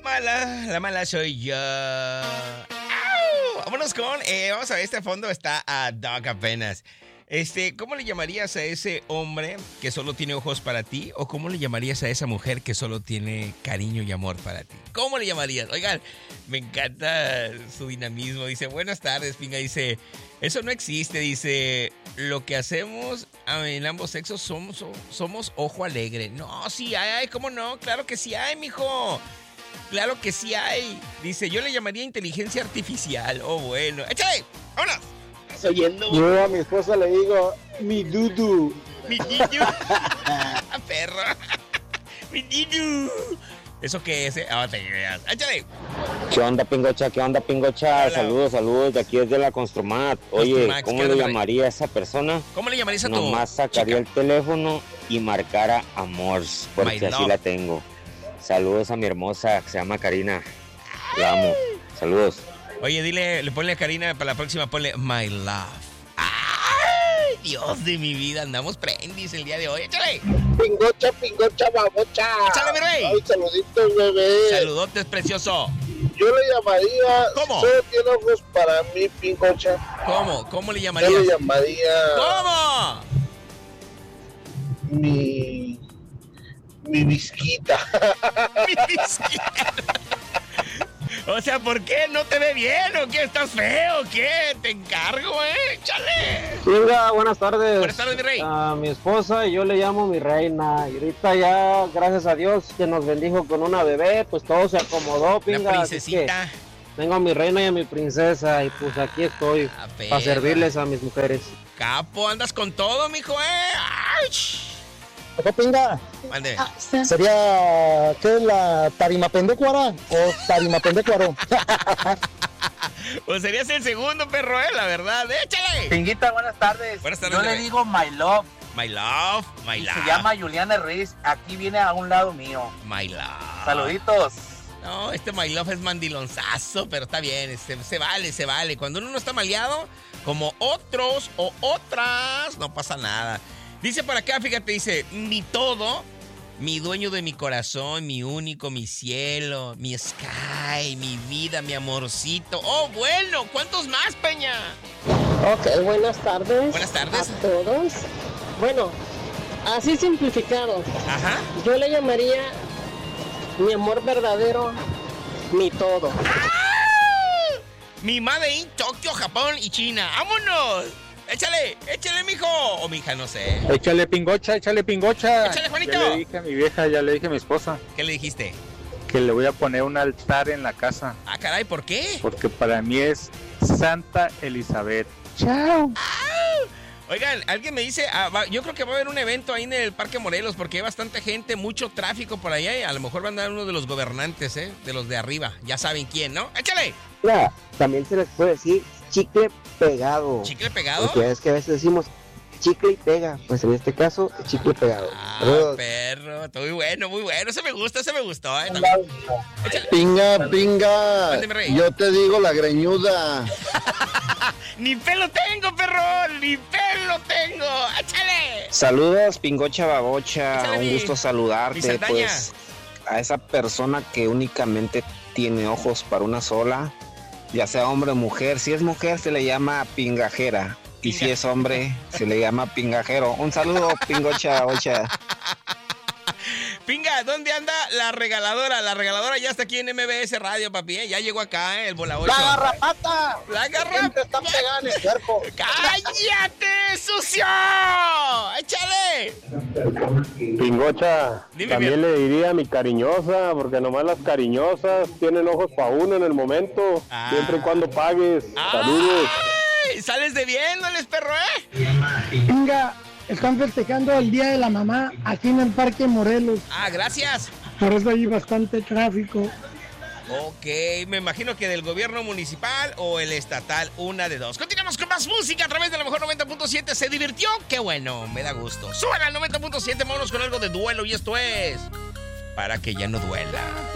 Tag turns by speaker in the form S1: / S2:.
S1: La mala soy yo. ¡Au! Vámonos con, vamos a ver, este fondo está a Doc apenas. ¿Cómo le llamarías a ese hombre que solo tiene ojos para ti? ¿O cómo le llamarías a esa mujer que solo tiene cariño y amor para ti? ¿Cómo le llamarías? Oigan, me encanta su dinamismo. Dice, buenas tardes, Pinga. Dice, eso no existe. Dice, lo que hacemos en ambos sexos somos ojo alegre. No, sí hay, ¿cómo no? Claro que sí hay, mijo. Claro que sí hay. Dice, yo le llamaría inteligencia artificial. Oh, bueno. ¡Échale! ¡Vámonos!
S2: Oyendo. Yo a mi esposa le digo mi dudu.
S1: Mi dudu. Perro. Mi dudu. ¿Eso qué es? Ahora te creas. ¡Échale!
S3: ¿Qué onda, Pingocha? ¿Qué onda, Pingocha?
S1: Hola.
S3: Saludos de aquí desde la Construmat. Oye,
S1: Construmax,
S3: ¿cómo
S1: ¿qué
S3: le
S1: onda,
S3: llamaría a esa persona?
S1: ¿Cómo le llamarías a tu
S3: Nomás sacaría
S1: chica?
S3: el teléfono y marcara Amors, porque
S1: My
S3: así
S1: love.
S3: la tengo. Saludos a mi hermosa, que se llama Karina. La amo. Saludos.
S1: Oye, le ponle a Karina para la próxima, ponle My Love. ¡Ay! Dios de mi vida, andamos prendis el día de hoy. ¡Échale!
S2: Pingocha, babocha.
S1: ¡Échale, mi rey!
S2: Ay, saluditos, bebé.
S1: Saludotes, precioso.
S2: Yo le llamaría.
S1: ¿Cómo?
S2: Solo tiene ojos para mí, Pingocha.
S1: ¿Cómo? ¿Cómo le
S2: Yo
S1: llamarías?
S2: le llamaría.
S1: ¿Cómo?
S2: Mi visquita.
S1: Mi visquita. O sea, ¿por qué? ¿No te ve bien o qué? ¿Estás feo o qué? Te encargo, échale.
S4: Venga, buenas tardes.
S1: Buenas tardes, mi rey.
S4: A mi esposa yo le llamo mi reina. Y ahorita ya, gracias a Dios que nos bendijo con una bebé, pues todo se acomodó, pinga.
S1: La
S4: así que
S1: princesita.
S4: tengo a mi reina y a mi princesa y pues aquí estoy
S1: perra.
S4: para servirles a mis mujeres.
S1: Capo, andas con todo, mijo, ¡Ay!
S2: ¿Qué pinga?
S1: Mande.
S2: ¿Sería qué es la tarimapendecuara o tarimapendecuaro?
S1: Pues serías el segundo, perro, la verdad. ¡Échale!
S5: Pinguita, buenas tardes.
S1: Buenas tardes,
S5: Yo le
S1: bebé.
S5: digo my love.
S1: My love, my
S5: Y
S1: love.
S5: se llama Juliana Ruiz. Aquí viene a un lado mío.
S1: My love.
S5: Saluditos.
S1: No, my love es mandilonzazo, pero está bien, se vale. Cuando uno no está maleado, como otros o otras, no pasa nada. Dice por acá, fíjate, dice, mi todo, mi dueño de mi corazón, mi único, mi cielo, mi sky, mi vida, mi amorcito. Oh, bueno, ¿cuántos más, Peña?
S6: Ok, buenas tardes.
S1: Buenas tardes.
S6: A todos. Bueno, así simplificado.
S1: Ajá.
S6: Yo le llamaría mi amor verdadero, mi todo.
S1: ¡Ah! Mi Made in Tokio, Japón y China. ¡Vámonos! Échale, mijo. O mija, no sé.
S7: Échale pingocha.
S1: Échale, Juanito.
S7: Ya le dije a mi vieja, ya le dije a mi esposa
S1: ¿Qué le dijiste?
S7: que le voy a poner un altar en la casa,
S1: Ah, caray, ¿por qué?
S7: porque para mí es Santa Elizabeth. Chao.
S1: Oigan, alguien me dice, yo creo que va a haber un evento ahí en el Parque Morelos porque hay bastante gente, mucho tráfico por allá y a lo mejor van a dar uno de los gobernantes, de los de arriba. Ya saben quién, ¿no? ¡Échale!
S3: Mira, también se les puede decir chicle pegado.
S1: ¿Chicle pegado?
S3: Porque es que a veces decimos chicle y pega. Pues en este caso, chicle pegado.
S1: Ah,
S3: Saludos.
S1: perro, está muy bueno. Ese me gustó, también. Échale.
S2: Pinga.
S1: Mande, mi rey.
S2: Yo te digo la greñuda.
S1: ¡Ni pelo tengo, perro! ¡Ni pelo tengo! ¡Échale!
S3: Saludos, Pingocha Babocha.
S1: Échale,
S3: Un
S1: mi
S3: gusto saludarte.
S1: Saldaña.
S3: Pues a esa persona que únicamente tiene ojos para una sola, ya sea hombre o mujer. Si es mujer, se le llama pingajera. Y si es hombre, se le llama pingajero. Un saludo, Pingocha Babocha.
S1: Pinga, ¿dónde anda la regaladora? La regaladora ya está aquí en MBS Radio, papi, Ya llegó acá, el Bola 8.
S2: ¡La garrapata!
S1: ¡La garrapata!
S2: Siempre está pegada en el cuerpo.
S1: ¡Cállate, sucio! ¡Échale!
S4: Pingocha,
S1: Dime, también
S4: le diría a mi cariñosa, porque nomás las cariñosas tienen ojos para uno en el momento,
S1: Ah.
S4: siempre y cuando pagues. Saludos.
S1: ¡Ay! Sales debiéndoles, perro,
S8: Venga, están festejando el Día de la Mamá aquí en el Parque Morelos.
S1: Ah, gracias.
S8: Por eso hay bastante tráfico.
S1: Ok, me imagino que del gobierno municipal o el estatal, una de dos. Continuamos con más música a través de la mejor 90.7. ¿Se divirtió? ¡Qué bueno! Me da gusto. Súbala al 90.7, vámonos con algo de duelo y esto es... Para que ya no duela.